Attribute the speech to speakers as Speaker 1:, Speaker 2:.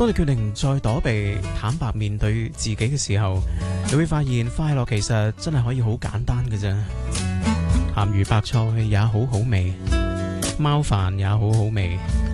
Speaker 1: 當你決定唔再躲避，坦白面對自己嘅時候，你會發現快樂其實真係可以好簡單嘅啫。鹹魚白菜也好好味，貓飯也好好味。